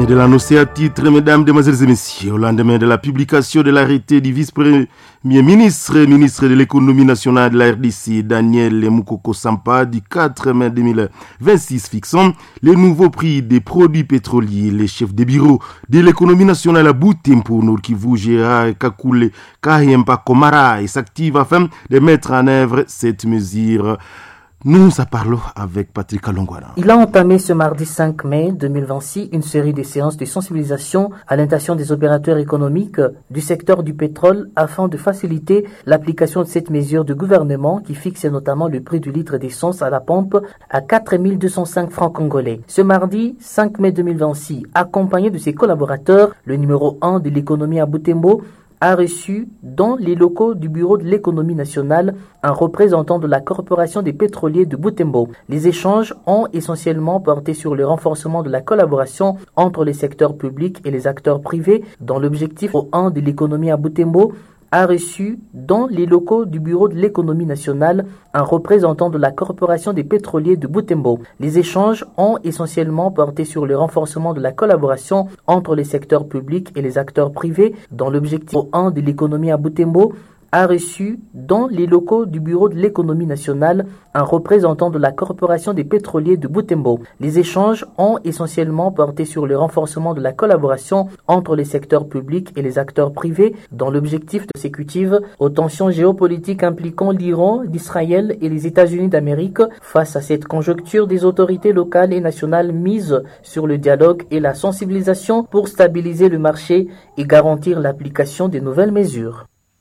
de l'annoncer à titre, mesdames, demoiselles et messieurs, au lendemain de la publication de l'arrêté du vice-premier ministre de l'économie nationale de la RDC, Daniel Moukoko Sampa, du 4 mai 2026, fixant les nouveaux prix des produits pétroliers. Les chefs de bureau de l'économie nationale à Butembo, Nord Kivu, Gérard Kakule, Kahempa Komara, et s'active afin de mettre en œuvre cette mesure. Nous en parlons avec Patrick Kalongwana. Il a entamé ce mardi 5 mai 2026 une série de séances de sensibilisation à l'intention des opérateurs économiques du secteur du pétrole afin de faciliter l'application de cette mesure du gouvernement qui fixe notamment le prix du litre d'essence à la pompe à 4 205 francs congolais. Ce mardi 5 mai 2026, accompagné de ses collaborateurs, le numéro 1 de l'économie à Butembo a reçu dans les locaux du bureau de l'économie nationale un représentant de la corporation des pétroliers de Butembo. Les échanges ont essentiellement porté sur le renforcement de la collaboration entre les secteurs publics et les acteurs privés dans l'objectif 1 de l'économie à Butembo a reçu dans les locaux du bureau de l'économie nationale un représentant de la corporation des pétroliers de Butembo. Les échanges ont essentiellement porté sur le renforcement de la collaboration entre les secteurs publics et les acteurs privés dans l'objectif 1 de l'économie à Butembo a reçu dans les locaux du bureau de l'économie nationale un représentant de la corporation des pétroliers de Butembo. Les échanges ont essentiellement porté sur le renforcement de la collaboration entre les secteurs publics et les acteurs privés dans l'objectif de consécutive aux tensions géopolitiques impliquant l'Iran, l'Israël et les États-Unis d'Amérique. Face à cette conjoncture, des autorités locales et nationales misent sur le dialogue et la sensibilisation pour stabiliser le marché et garantir l'application des nouvelles mesures.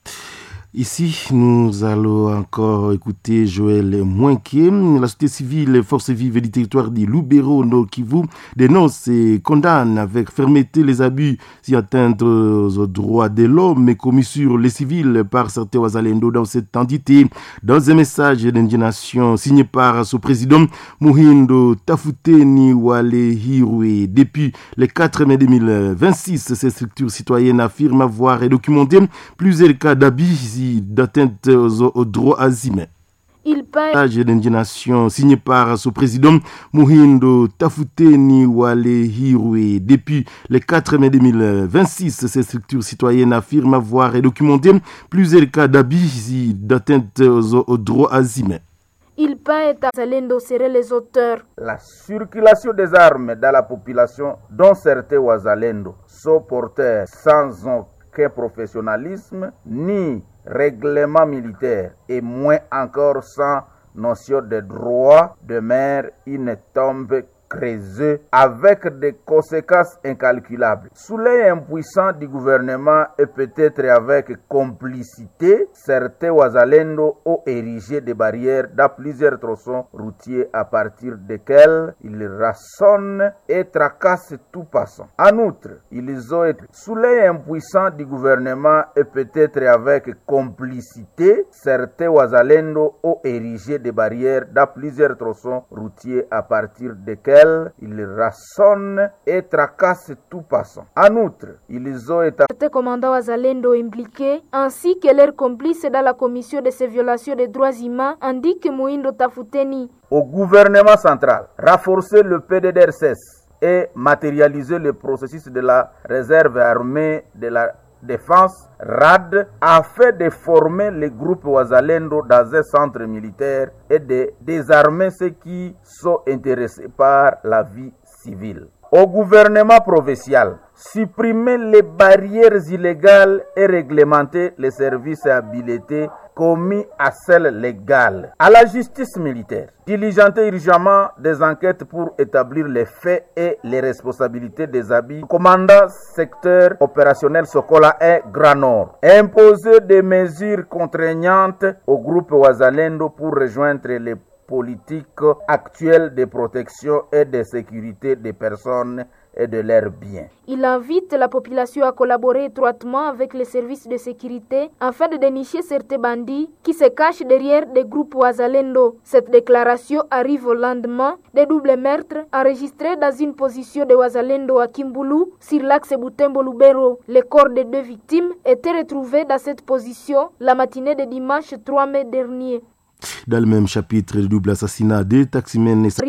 Ici, nous allons encore écouter Joël Mouinké. La société civile, les forces vives du territoire du Lubero, Nord Kivu, dénonce et condamne avec fermeté les abus si atteinte aux droits de l'homme commis sur les civils par certains Wazalendo dans cette entité. Dans un message d'indignation signé par son président Muhindo Tafuteni Walehirwe, depuis le 4 mai 2026, ces structures citoyennes affirment avoir documenté plusieurs cas d'abus d'atteinte aux droits humains. Il message d'indignation signé par son président Muhindo Tafuteni Walehirwe, depuis le 4 mai 2026, ces structures citoyennes affirment avoir documenté plusieurs cas d'abus d'atteinte aux droits humains. Il peint et Wazalendo seraient les auteurs. La circulation des armes dans la population, dont certains Wazalendo sont porteurs sans aucun professionnalisme ni règlement militaire et moins encore sans notion de droit, demeure une tombe creusée avec des conséquences incalculables. Sous l'œil impuissant du gouvernement et peut-être avec complicité, certains Wazalendo ont érigé des barrières dans plusieurs tronçons routiers à partir desquels ils rançonnent et tracassent tout passant. En outre, ils ont été sous l'œil impuissant du gouvernement et peut-être avec complicité, certains Wazalendo ont érigé des barrières dans plusieurs tronçons routiers à partir desquels ils rançonnent et tracassent tout passant. En outre, ils ont été Certains commandants Wazalendo impliqués, ainsi que leurs complices dans la commission de ces violations des droits humains, indique Muhindo Tafuteni. Au gouvernement central, renforcer le PDDRCS et matérialiser le processus de la réserve armée de la défense RAD afin de former les groupes Wazalendo dans un centre militaire et de désarmer ceux qui sont intéressés par la vie civile. Au gouvernement provincial, supprimer les barrières illégales et réglementer les services habilités commis à celles légales. À la justice militaire, diligenter urgemment des enquêtes pour établir les faits et les responsabilités des abus. Commandant secteur opérationnel Sokola 1 Grand Nord. Imposer des mesures contraignantes au groupe Wazalendo pour rejoindre les politiques actuelles de protection et de sécurité des personnes et de leurs biens. Il invite la population à collaborer étroitement avec les services de sécurité afin de dénicher certains bandits qui se cachent derrière des groupes Wazalendo. Cette déclaration arrive au lendemain des doubles meurtres enregistrés dans une position de Wazalendo à Kimbulu sur l'axe Butembo-Lubero. Les corps des deux victimes étaient retrouvés dans cette position la matinée de dimanche 3 mai dernier. Dans le même chapitre, le double assassinat des taximens